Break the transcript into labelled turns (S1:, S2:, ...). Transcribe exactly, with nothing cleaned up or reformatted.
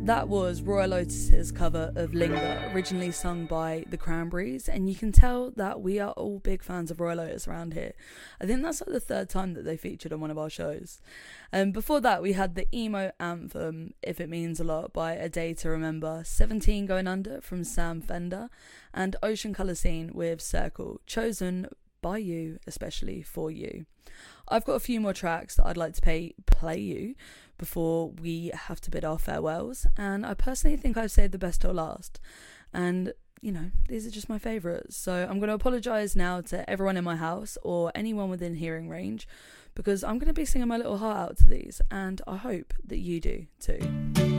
S1: That was Royal Otis's cover of Linger, originally sung by the Cranberries, and you can tell that we are all big fans of Royal Otis around here. I think that's like the third time that they featured on one of our shows. And um, before that, we had the emo anthem, If It Means a Lot, by A Day to Remember, seventeen Going Under from Sam Fender, and Ocean Colour Scene with Circle, chosen by you, especially for you. I've got a few more tracks that I'd like to pay, play you before we have to bid our farewells, and I personally think I've saved the best till last, and you know, these are just my favourites, so I'm going to apologise now to everyone in my house or anyone within hearing range, because I'm going to be singing my little heart out to these, and I hope that you do too.